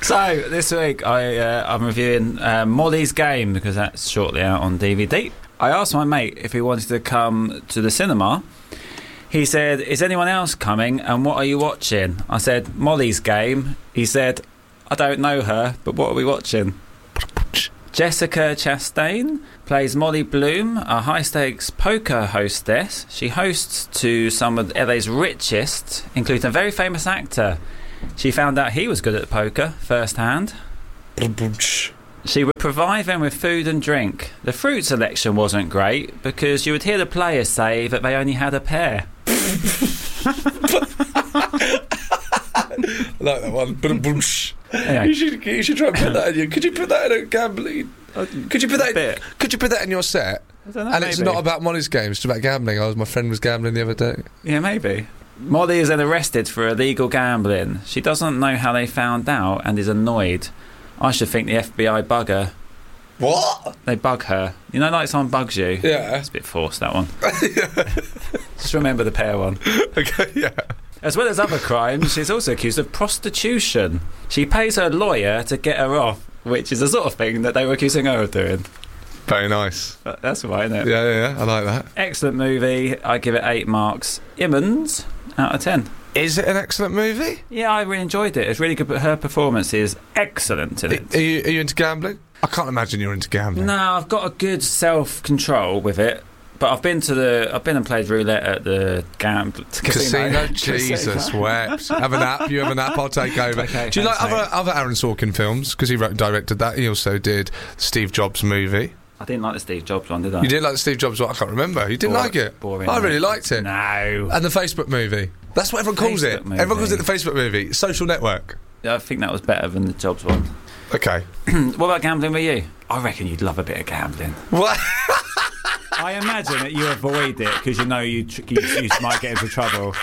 So this week I'm reviewing Molly's Game because that's shortly out on DVD. I asked my mate if he wanted to come to the cinema. He said, "Is anyone else coming and what are you watching?" I said, "Molly's Game." He said, "I don't know her, but what are we watching?" Jessica Chastain plays Molly Bloom, a high-stakes poker hostess. She hosts to some of LA's richest, including a very famous actor. She found out he was good at poker firsthand. She would provide them with food and drink. The fruit selection wasn't great because you would hear the players say that they only had a pear. I like that one. Anyway. You should try and put that in your... Could you put that in a gambling... Could you put that in your set? I don't know, and maybe. It's not about Molly's Game, it's about gambling. My friend was gambling the other day. Yeah, maybe. Molly is then arrested for illegal gambling. She doesn't know how they found out and is annoyed. I should think the FBI bug her. What? They bug her. You know, like someone bugs you? Yeah. It's a bit forced, that one. Just remember the pear one. Okay, yeah. As well as other crimes, she's also accused of prostitution. She pays her lawyer to get her off, which is the sort of thing that they were accusing her of doing. Very nice. That's right, isn't it? Yeah, I like that. Excellent movie. I give it 8 marks. Immons out of 10. Is it an excellent movie? Yeah, I really enjoyed it. It's really good, but her performance is excellent in it. Are you into gambling? I can't imagine you're into gambling. No, I've got a good self-control with it. But I've been and played roulette at the casino. Jesus wept. Have a nap. You have a nap. I'll take over. Okay, do you thanks, like other Aaron Sorkin films? Because he wrote and directed that. He also did the Steve Jobs movie. I didn't like the Steve Jobs one, did I? You didn't like the Steve Jobs one? I can't remember. You didn't like it? Boring. I really liked it. No. And the Facebook movie. That's what everyone calls it. movie. Everyone calls it the Facebook movie. Social Network. I think that was better than the Jobs one. Okay. What about gambling with you? I reckon you'd love a bit of gambling. What? I imagine that you avoid it because you know you might get into trouble.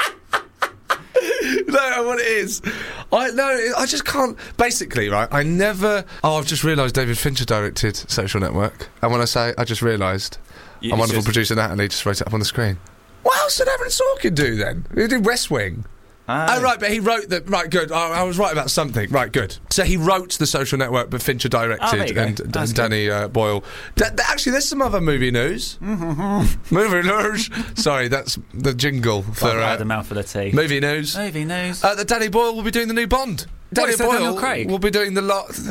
No, what it is. I just can't. Basically, right, I never... Oh, I've just realised David Fincher directed Social Network. And when I say I just realised, our wonderful producer Natalie just wrote it up on the screen. What else did Aaron Sorkin do then? He did West Wing. Oh, right, but he wrote the... Right, good. I was right about something. Right, good. So he wrote The Social Network, but Fincher directed, and Danny Boyle... Actually, there's some other movie news. Movie news. Sorry, that's the jingle for... I had a mouthful of tea. Movie news. Movie news. That Danny Boyle will be doing the new Bond. Daniel Craig will be doing the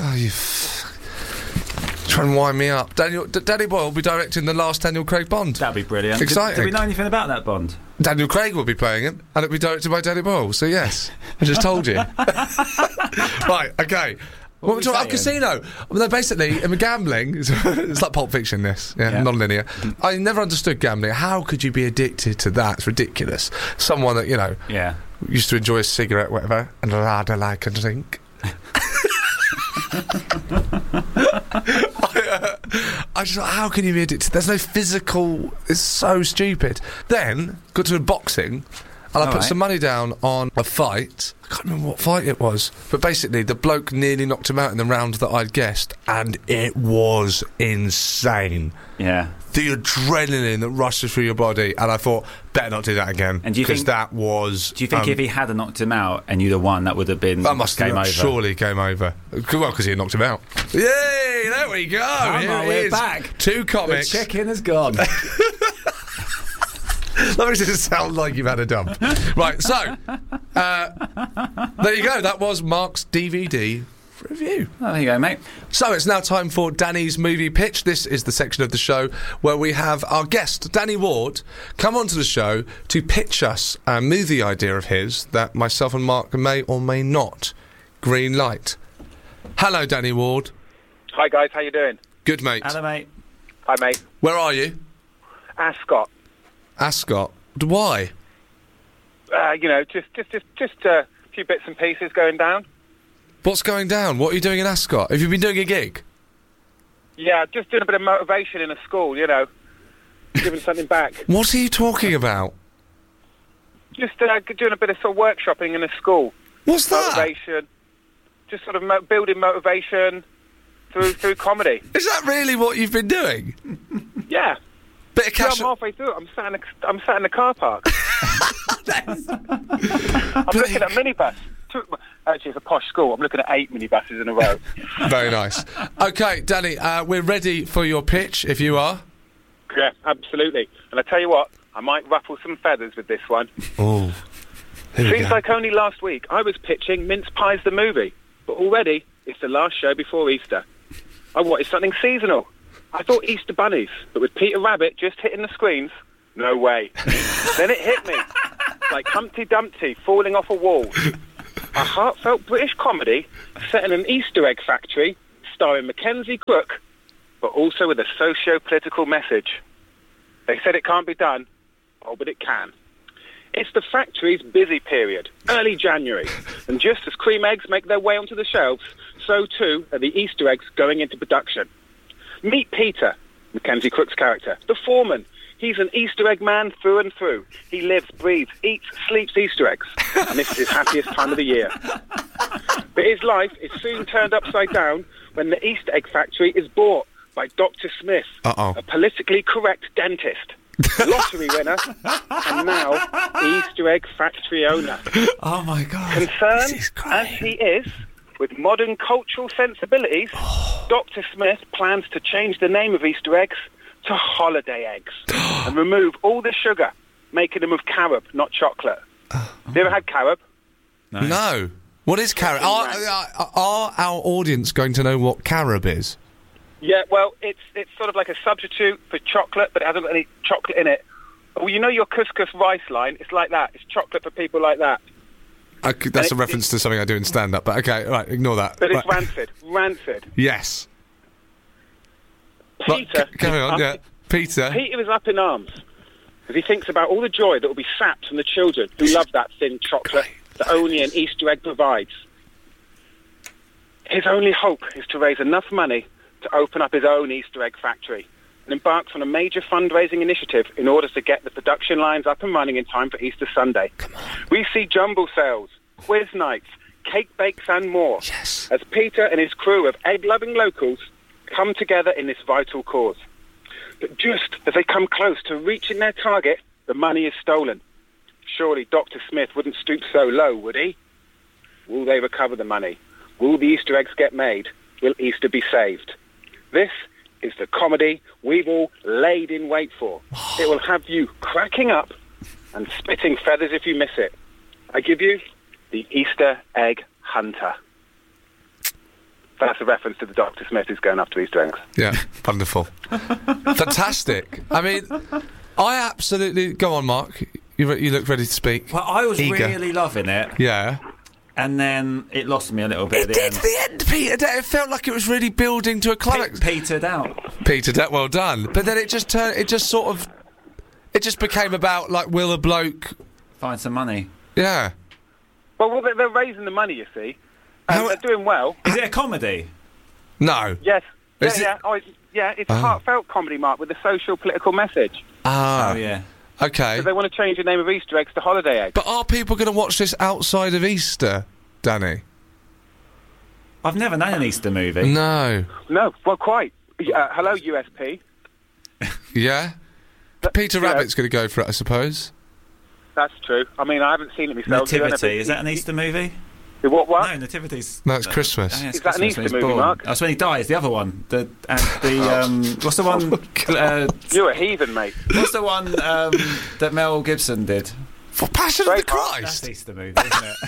try and wind me up. Danny Boyle will be directing the last Daniel Craig Bond. That'd be brilliant. Exciting. Do we know anything about that Bond? Daniel Craig will be playing him, and it'll be directed by Danny Boyle. So yes, I just told you. Right, okay. What we're talking Casino. No, basically, gambling. It's like Pulp Fiction. This, non-linear. I never understood gambling. How could you be addicted to that? It's ridiculous. Someone that used to enjoy a cigarette, whatever, and rather like a drink. I just thought, how can you be addicted? There's no physical. It's so stupid. Then got to boxing, and I put some money down on a fight. I can't remember what fight it was, but basically the bloke nearly knocked him out in the round that I'd guessed, and it was insane. Yeah. The adrenaline that rushes through your body, and I thought, better not do that again. And because that was... Do you think if he had knocked him out and you'd have won, that would have been game over? Surely game over. Well, because he had knocked him out. Yay! There we go. We're back. 2 comics. The check-in has gone. That makes it sound like you've had a dump. Right, so there you go. That was Mark's DVD review. Oh, there you go, mate. So it's now time for Danny's movie pitch. This is the section of the show where we have our guest, Danny Ward, come onto the show to pitch us a movie idea of his that myself and Mark may or may not green light. Hello, Danny Ward. Hi, guys. How you doing? Good, mate. Hello, mate. Hi, mate. Where are you? Ascot. Ascot. Why? Just a few bits and pieces going down. What's going down? What are you doing in Ascot? Have you been doing a gig? Yeah, just doing a bit of motivation in a school, giving something back. What are you talking about? Just doing a bit of sort of workshopping in a school. What's that? Motivation. Just sort of building motivation through comedy. Is that really what you've been doing? Yeah. Bit of cash. I'm halfway through. I'm sat in the car park. I'm looking at minibus. Actually, it's a posh school. I'm looking at 8 minibuses in a row. Very nice. Okay, Danny, we're ready for your pitch, if you are. Yeah, absolutely. And I tell you what, I might ruffle some feathers with this one. Oh, Seems like only last week I was pitching Mince Pies the movie, but already it's the last show before Easter. I wanted something seasonal. I thought Easter bunnies, but with Peter Rabbit just hitting the screens, no way. Then it hit me, like Humpty Dumpty falling off a wall. A heartfelt British comedy set in an Easter egg factory, starring Mackenzie Crook, but also with a socio-political message. They said it can't be done. Oh, but it can. It's the factory's busy period, early January, and just as cream eggs make their way onto the shelves, so too are the Easter eggs going into production. Meet Peter, Mackenzie Crook's character, the foreman. He's an Easter egg man through and through. He lives, breathes, eats, sleeps Easter eggs, and this is his happiest time of the year. But his life is soon turned upside down when the Easter egg factory is bought by Dr. Smith, a politically correct dentist, lottery winner, and now Easter egg factory owner. Oh my God. Concerned as he is with modern cultural sensibilities, Dr. Smith plans to change the name of Easter eggs to holiday eggs and remove all the sugar, making them of carob, not chocolate. Have you ever had carob? No. What is carob? Are our audience going to know what carob is? Yeah, well, it's sort of like a substitute for chocolate, but it hasn't got any chocolate in it. Well, you know your couscous rice line? It's like that. It's chocolate for people like that. That's a reference to something I do in stand-up, but okay, right, ignore that. But it's rancid. Yes. Peter... Carry on, yeah. Peter is up in arms, because he thinks about all the joy that will be sapped from the children who love that thin chocolate that only an Easter egg provides. His only hope is to raise enough money to open up his own Easter egg factory and embarks on a major fundraising initiative in order to get the production lines up and running in time for Easter Sunday. We see jumble sales, quiz nights, cake bakes and more, as Peter and his crew of egg-loving locals come together in this vital cause. But just as they come close to reaching their target, the money is stolen. Surely Dr. Smith wouldn't stoop so low, would he? Will they recover the money? Will the Easter eggs get made? Will Easter be saved? This is the comedy we've all laid in wait for. It will have you cracking up and spitting feathers if you miss it. I give you the Easter Egg Hunter. That's a reference to the Dr. Smith who's going after Easter eggs. Yeah, wonderful. Fantastic. I mean, I absolutely... Go on, Mark. You look ready to speak. Well, I was Eager. really loving it. Yeah. And then it lost me a little bit at the end. It did, the end, Peter. It felt like it was really building to a climax. Petered out. Petered out, well done. But then it just became about, like, will a bloke... Find some money. Yeah. Well, they're raising the money, you see. They're doing well. Is it a comedy? No. Yes. Is Yeah. It's a heartfelt comedy, Mark, with a social political message. Ah. Oh, yeah. Okay. So they want to change the name of Easter eggs to holiday eggs. But are people going to watch this outside of Easter, Danny? I've never known an Easter movie. No. No, well, quite. Hello, USP. Yeah? Peter Rabbit's going to go for it, I suppose. That's true. I mean, I haven't seen it myself. Nativity, is that an Easter movie? What? No, Nativity's... No, it's Christmas. It's is that an Christmas Easter when he's movie, born. Mark? That's when he dies, the other one. What's the one... You're a heathen, mate. What's the one that Mel Gibson did? For Passion of the Braveheart. Christ! That's Easter movie, isn't it?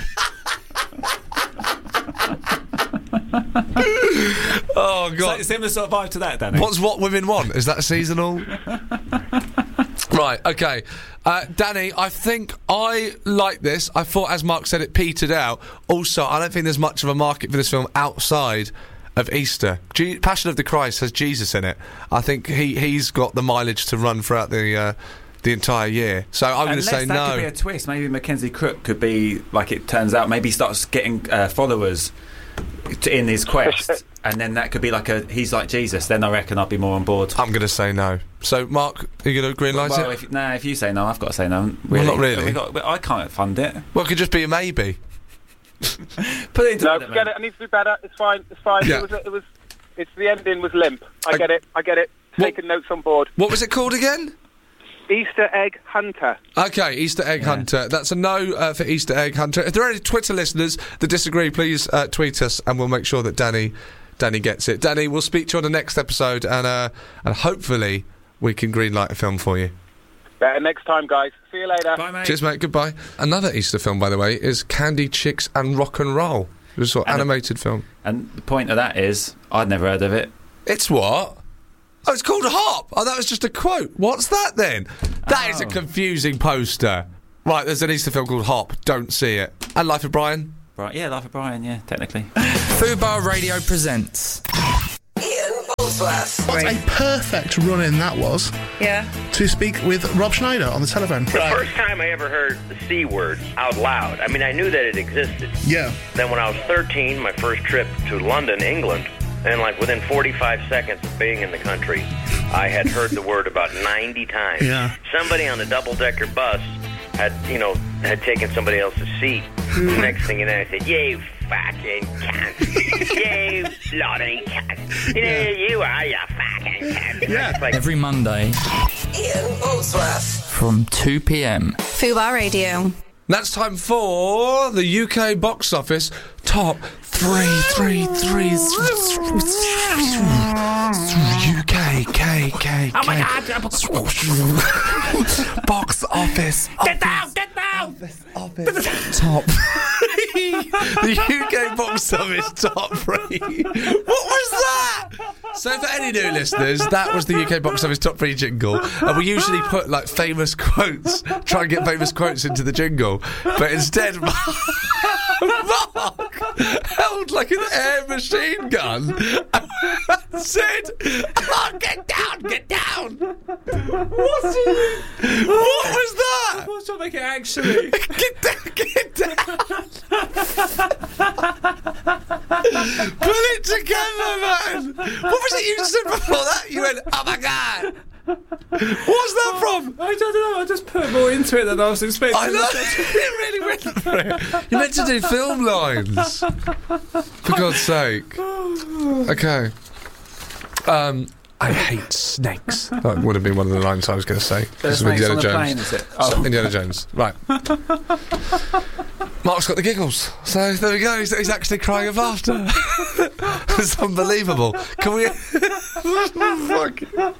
Oh, God. So, similar sort of vibe to that, Danny. What's What Women Want? Is that seasonal? Right, okay. Danny, I think I like this. I thought, as Mark said, it petered out. Also, I don't think there's much of a market for this film outside of Easter. Passion of the Christ has Jesus in it. I think he's got the mileage to run throughout the entire year. So I'm going to say no. Unless that could be a twist. Maybe Mackenzie Crook could be, like it turns out, maybe he starts getting followers in his quest, and then that could be like he's like Jesus. Then I reckon I'd be more on board. I'm going to say no. So, Mark, are you going to green light it? If you say no, I've got to say no. Well, not really. I can't fund it. Well, it could just be a maybe. Put it into No, forget it. It needs to be better. It's fine. Yeah. It's the ending was limp. I get it. Taking notes on board. What was it called again? Easter Egg Hunter. Okay, Easter Egg Hunter. That's a no for Easter Egg Hunter. If there are any Twitter listeners that disagree, please tweet us, and we'll make sure that Danny gets it. Danny, we'll speak to you on the next episode, and hopefully we can greenlight a film for you. Better next time, guys. See you later. Bye, mate. Cheers, mate. Goodbye. Another Easter film, by the way, is Candy, Chicks and Rock and Roll. It was a sort of animated film. And the point of that is, I'd never heard of it. It's what? Oh, it's called Hop. Oh, that was just a quote. What's that then? That is a confusing poster. Right, there's an Easter film called Hop. Don't see it. And Life of Brian. Right, yeah, Life of Brian, yeah, technically. Fubar Radio presents Ian Boldsworth. What a perfect run-in that was. Yeah. To speak with Rob Schneider on the telephone. The first time I ever heard the C word out loud, I mean, I knew that it existed. Yeah. Then when I was 13, my first trip to London, England, and like within 45 seconds of being in the country, I had heard the word about 90 times. Yeah. Somebody on the double-decker bus had taken somebody else's seat. The next thing you know, I said, "You fucking cunt. You bloody cunt. You are, you fucking cunt." Yeah. Like, every Monday Ian Boldsworth. from 2 p.m. Fubar Radio. That's time for the UK box office top three UK K. Oh my God! Box office. Get down! Top the UK box office top 3. What was that? So for any new listeners, that was the UK box office top 3 jingle, and we usually put like famous quotes, try and get famous quotes into the jingle, but instead Mark held like an air machine gun and said, "Oh, get down!" What was that? What's to make it actually? Get down! Put it together, man! What was it you said before that? You went, "Oh my God!" What's that from? I don't know, I just put more into it than I was expecting. I know, you really went for it. You meant to do film lines. For God's sake. Okay. I hate snakes. That would have been one of the lines I was going to say. There's snakes on the plane, is it? Oh. Indiana Jones. Right. Mark's got the giggles. So there we go. He's actually crying of laughter. It's unbelievable. Can we... Fuck.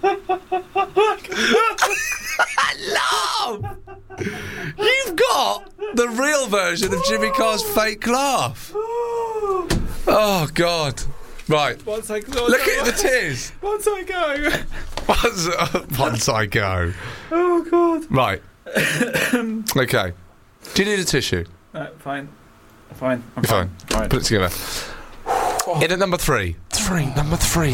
Laugh! You've got the real version of Jimmy Carr's fake laugh. Oh, God. Right. Look at the tears. Once I go. Once I go. Oh, God. Right. Okay. Do you need a tissue? Fine. I'm fine. Put it together. In at number 3. Number 3.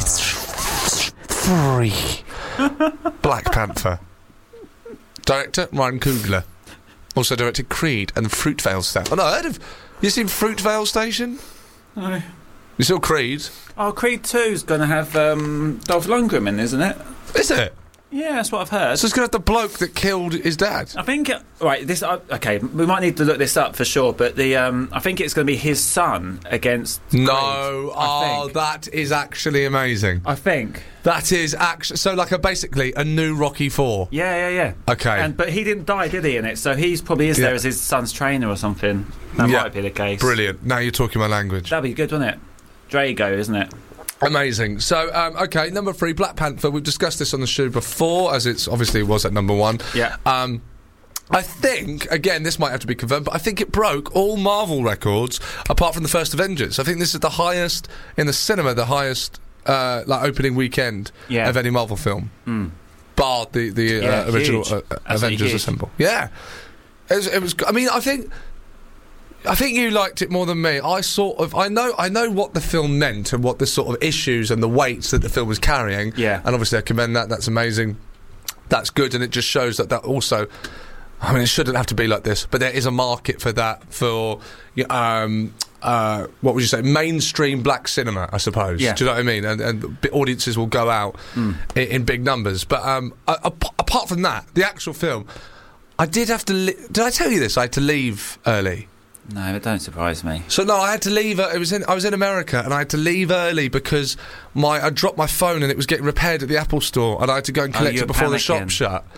Black Panther. Director Ryan Coogler. Also directed Creed and Fruitvale Station. Oh no, I heard of... You seen Fruitvale Station? No. You saw Creed? Oh, Creed 2's going to have Dolph Lundgren in, isn't it? Is it? Yeah, that's what I've heard. So it's going to have the bloke that killed his dad? I think... right, this... okay, we might need to look this up for sure, but the I think it's going to be his son against Creed, that is actually amazing. I think. That is actually... So, like, basically a new Rocky 4. Yeah. Okay. But he didn't die, did he, in it? So he's probably there as his son's trainer or something. That might be the case. Brilliant. Now you're talking my language. That'd be good, wouldn't it? Drago, isn't it? Amazing. So, okay, number 3, Black Panther. We've discussed this on the show before, as it's obviously was at number 1. Yeah. I think, again, this might have to be confirmed, but I think it broke all Marvel records apart from the first Avengers. I think this is the highest in the cinema, the highest opening weekend of any Marvel film, bar the original Avengers Assemble. Yeah, it was. I mean, I think you liked it more than me. I know what the film meant and what the sort of issues and the weights that the film was carrying. Yeah. And obviously I commend that. That's amazing. That's good, and it just shows that also... I mean, it shouldn't have to be like this, but there is a market for that, for... what would you say? Mainstream black cinema, I suppose. Yeah. Do you know what I mean? And audiences will go out in big numbers. But apart from that, the actual film... I did have to... Did I tell you this? I had to leave early. No, it don't surprise me. So no, I had to leave. I was in America, and I had to leave early because I dropped my phone and it was getting repaired at the Apple store, and I had to go and collect it before the shop shut.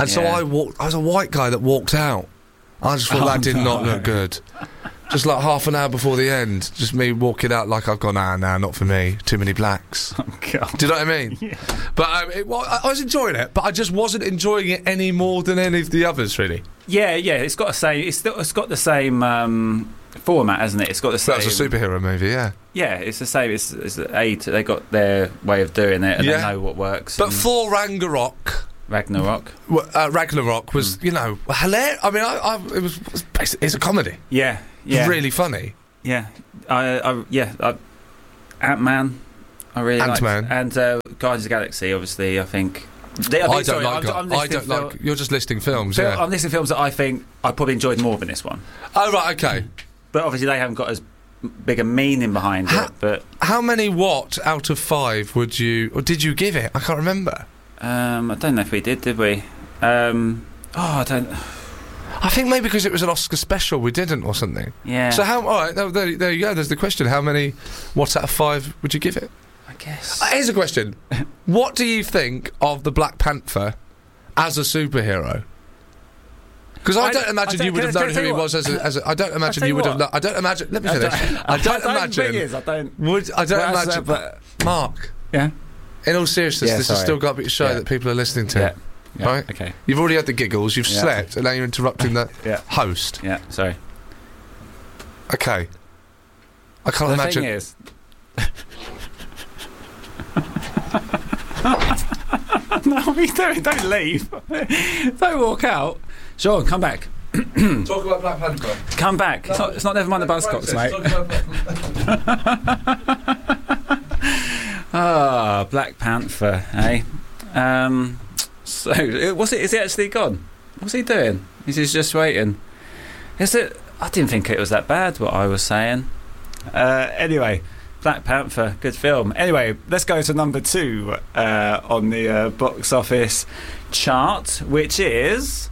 And so Yeah. I was a white guy that walked out. I just thought that did not look good. Just like half an hour before the end, just me walking out like I've gone, nah, not for me. Too many blacks. Oh, God. Do you know what I mean? Yeah. But I was enjoying it, but I just wasn't enjoying it any more than any of the others, really. Yeah. It's got the same format, hasn't it? It's got the same. That's a superhero movie, yeah. Yeah, it's the same. It's they got their way of doing it, and they know what works. But and for Ragnarok was, you know, hilarious. I mean, it was basically, it's a comedy. Yeah. Really funny. Yeah. Ant-Man. I really Ant-Man. liked. And Guardians of the Galaxy, obviously, I think. I don't like. You're just listing films. Yeah. I'm listing films that I think I probably enjoyed more than this one. Oh right, okay. But obviously, they haven't got as big a meaning behind it. But how many out of 5 did you give it? I can't remember. I don't know if we did we? I don't. I think maybe because it was an Oscar special, we didn't or something. Yeah. So all right, there you go. There's the question. How many? What out of 5 would you give it? I guess. Here's a question. What do you think of the Black Panther as a superhero? Because I don't imagine you would have known who he was as a. I don't imagine you would have. I don't imagine. Let me finish. I don't imagine. But Mark. Yeah. In all seriousness, this has still got to be a show that people are listening to. Yeah. Right? Okay. You've already had the giggles, you've slept, and now you're interrupting the host. Yeah, sorry. Okay. I can't imagine. The thing is... No, what are you doing? Don't leave. Don't walk out. Sean, come back. Talk about Black Panther. Come back. No, it's not never mind the Buzzcocks, mate. Black Panther, eh? So, is he actually gone? What's he doing? Is he just waiting? Is it? I didn't think it was that bad, what I was saying. Anyway, Black Panther, good film. Anyway, let's go to number 2 on the box office chart, which is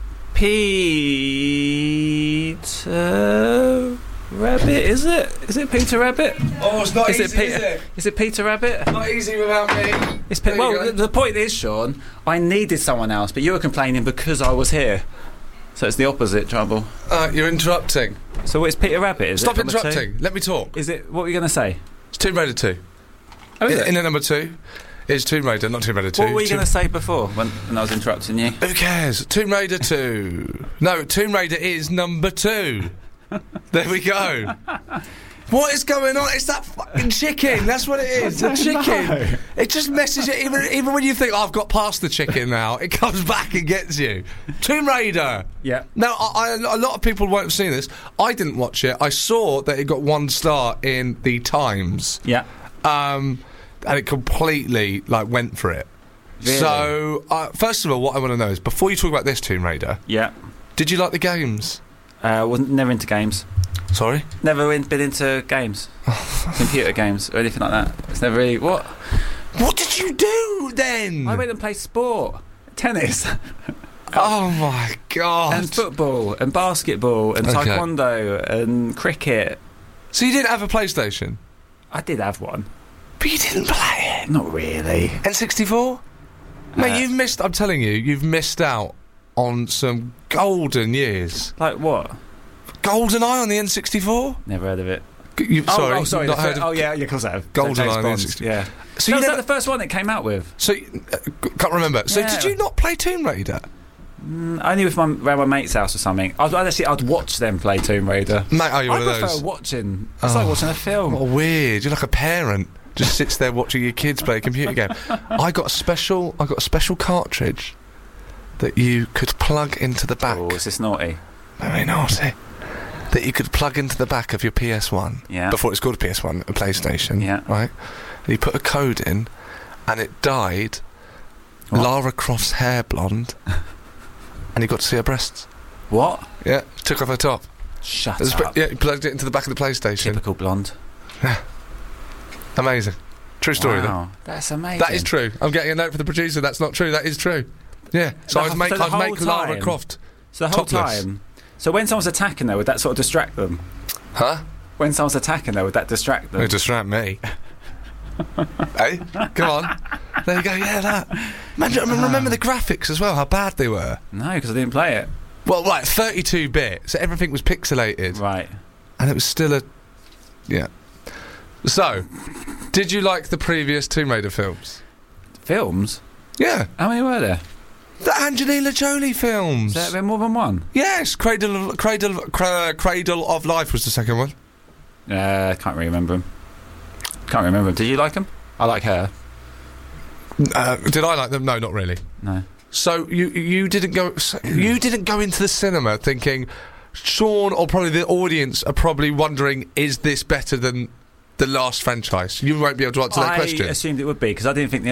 Peter Rabbit, is it? Is it Peter Rabbit? Oh, it's not easy, is it? Is it Peter Rabbit? Not easy without me. The point is, Sean, I needed someone else, but you were complaining because I was here. So it's the opposite trouble. You're interrupting. So it's Peter Rabbit, is Stop it? Stop interrupting. Let me talk. Is it? What were you going to say? It's Tomb Raider 2. Oh, is it? In at number 2 is Tomb Raider, not Tomb Raider 2. What were you going to say before when I was interrupting you? Who cares? Tomb Raider 2. No, Tomb Raider is number 2. There we go. What is going on? It's that fucking chicken. That's what it is. The chicken. No. It just messes you. Even when you think, I've got past the chicken now, it comes back and gets you. Tomb Raider. Yeah. Now, a lot of people won't have seen this. I didn't watch it. I saw that it got 1 star in the Times. Yeah. And it completely went for it. Really? So, first of all, what I want to know is, before you talk about this Tomb Raider, did you like the games? Wasn't never into games. Sorry? Never been into games, computer games or anything like that. It's never really what. What did you do then? I went and played sport, tennis. Oh my god! And football and basketball and taekwondo and cricket. So you didn't have a PlayStation? I did have one, but you didn't play it. Not really. N64? Mate, you've missed. I'm telling you, you've missed out on some golden years. Like what? GoldenEye on the N64? Never heard of it. Sorry. Not heard of of course I have. GoldenEye on the N64. Yeah. So was that the first one it came out with? So can't remember. So did you not play Tomb Raider? Only with around my mate's house or something. I'd watch them play Tomb Raider. Mate, are you one of those? I prefer watching. It's like watching a film. What weird. You're like a parent. Just sits there watching your kids play a computer game. I got a special cartridge that you could plug into the back. Oh, is this naughty? Very naughty. That you could plug into the back of your PS1. Yeah. Before it's called a PS1, a PlayStation. Yeah. Right? And you put a code in, and it dyed Lara Croft's hair blonde, and you got to see her breasts. What? Yeah. Took off her top. Shut up. Yeah, you plugged it into the back of the PlayStation. Typical blonde. Yeah. Amazing. True story, Wow, that's amazing. That is true. I'm getting a note from the producer. That's not true. That is true. Yeah. So I'd make Lara Croft. So the whole topless. time. So when someone's attacking her, would that sort of distract them? Huh? When someone's attacking her, would that distract them? It would distract me. Hey, come on. There you go, yeah, that. Imagine, remember the graphics as well, how bad they were? No, because I didn't play it. Well, right, 32-bit, so everything was pixelated. Right. And it was still a... Yeah. So, did you like the previous Tomb Raider films? Films? Yeah. How many were there? The Angelina Jolie films. Has there been more than one? Yes, Cradle of Life was the second one. Can't really remember them. Can't remember them. Did you like them? I like her. Did I like them? No, not really. No. So you didn't go into the cinema thinking Sean or probably the audience are probably wondering, is this better than the last franchise? You won't be able to answer that question. I assumed it would be because I didn't think the